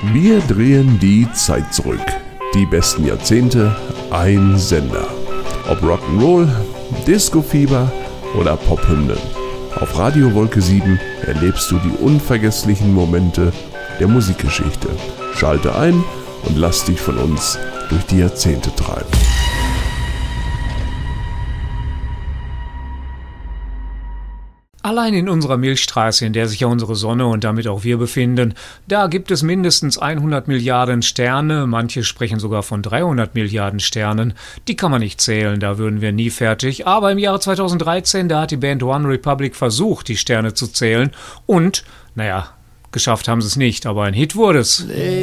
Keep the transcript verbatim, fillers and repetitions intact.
Wir drehen die Zeit zurück. Die besten Jahrzehnte, ein Sender. Ob Rock'n'Roll, Disco-Fieber oder Pophymnen. Auf Radio Wolke sieben erlebst du die unvergesslichen Momente der Musikgeschichte. Schalte ein und lass dich von uns durch die Jahrzehnte treiben. Allein in unserer Milchstraße, in der sich ja unsere Sonne und damit auch wir befinden, da gibt es mindestens hundert Milliarden Sterne, manche sprechen sogar von dreihundert Milliarden Sternen. Die kann man nicht zählen, da würden wir nie fertig. Aber im Jahre zweitausenddreizehn, da hat die Band One Republic versucht, die Sterne zu zählen und, naja, geschafft haben sie es nicht, aber ein Hit wurde es.